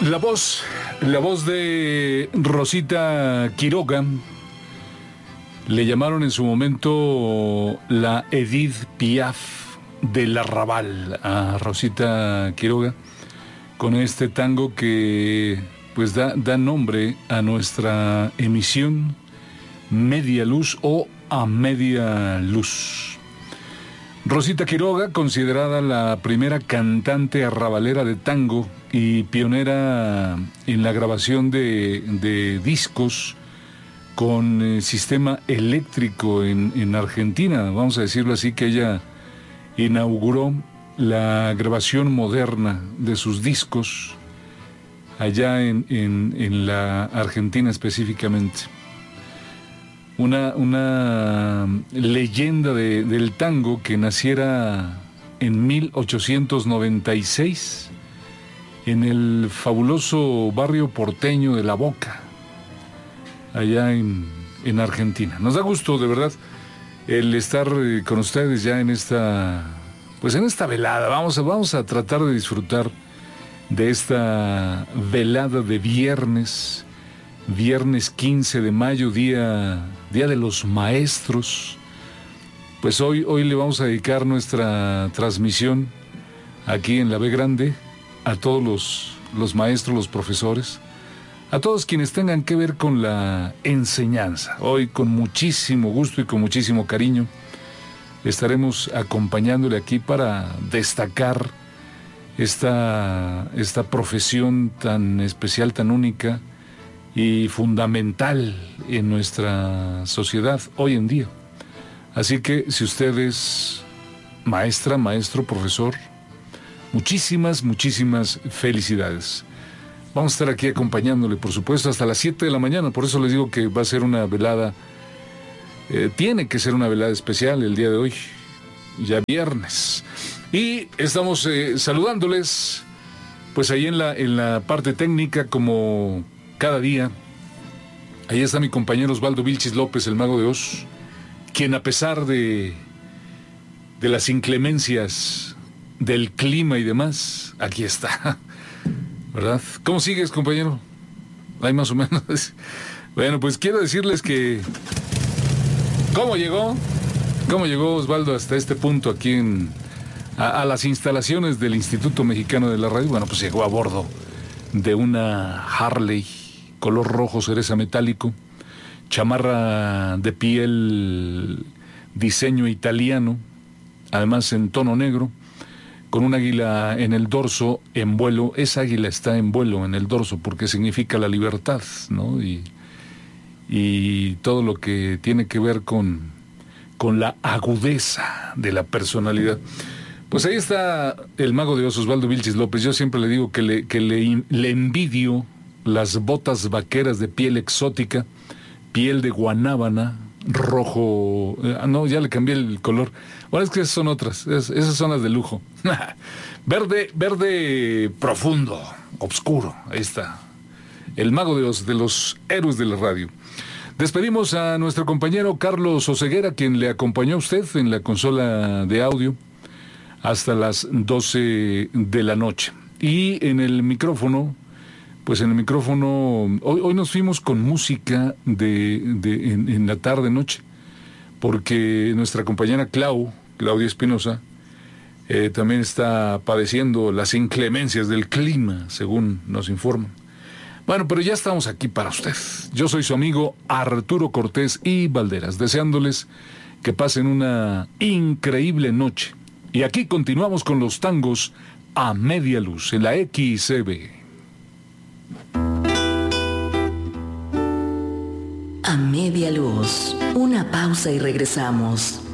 La voz de Rosita Quiroga, le llamaron en su momento la Edith Piaf del arrabal a Rosita Quiroga, con este tango que pues da nombre a nuestra emisión Media Luz o A Media Luz. Rosita Quiroga, considerada la primera cantante arrabalera de tango y pionera en la grabación de discos con sistema eléctrico en Argentina, vamos a decirlo así, que ella inauguró la grabación moderna de sus discos allá en la Argentina específicamente. Una leyenda del tango que naciera en 1896 en el fabuloso barrio porteño de La Boca, allá en Argentina. Nos da gusto, de verdad, el estar con ustedes ya en esta velada. Vamos a tratar de disfrutar de esta velada de viernes 15 de mayo, día de los maestros. Pues hoy le vamos a dedicar nuestra transmisión aquí en la B Grande a todos los maestros, los profesores, a todos quienes tengan que ver con la enseñanza. Hoy, con muchísimo gusto y con muchísimo cariño, estaremos acompañándole aquí para destacar esta profesión tan especial, tan única y fundamental en nuestra sociedad hoy en día. Así que si usted es maestra, maestro, profesor, muchísimas felicidades. Vamos a estar aquí acompañándole, por supuesto, hasta las 7 de la mañana. Por eso les digo que va a ser una velada, tiene que ser una velada especial el día de hoy, ya viernes. Y estamos saludándoles, pues ahí en la parte técnica, como cada día. Ahí está mi compañero Osvaldo Vilchis López, el Mago de Oz, quien, a pesar de las inclemencias del clima y demás, aquí está, ¿verdad? ¿Cómo sigues, compañero? Ahí más o menos. Bueno, pues quiero decirles que ¿Cómo llegó Osvaldo hasta este punto aquí a las instalaciones del Instituto Mexicano de la Radio? Bueno, pues llegó a bordo de una Harley color rojo cereza metálico, chamarra de piel diseño italiano, además en tono negro, con un águila en el dorso en vuelo. Esa águila está en vuelo en el dorso porque significa la libertad, ¿no? Y todo lo que tiene que ver con la agudeza de la personalidad. Pues ahí está el Mago de Oz, Osvaldo Vilchis López. Yo siempre le digo que le envidio las botas vaqueras de piel exótica, piel de guanábana, rojo. No, ya le cambié el color. Bueno, es que esas son otras, esas son las de lujo. Verde profundo, oscuro. Ahí está el Mago de Oz, de los héroes de la radio. Despedimos a nuestro compañero Carlos Oseguera, quien le acompañó a usted en la consola de audio hasta las 12 de la noche. Y en el micrófono, hoy nos fuimos con música en la tarde-noche, porque nuestra compañera Claudia Espinosa, también está padeciendo las inclemencias del clima, según nos informan. Bueno, pero ya estamos aquí para usted. Yo soy su amigo Arturo Cortés y Valderas, deseándoles que pasen una increíble noche. Y aquí continuamos con los tangos a media luz en la XCB. A media luz, una pausa y regresamos.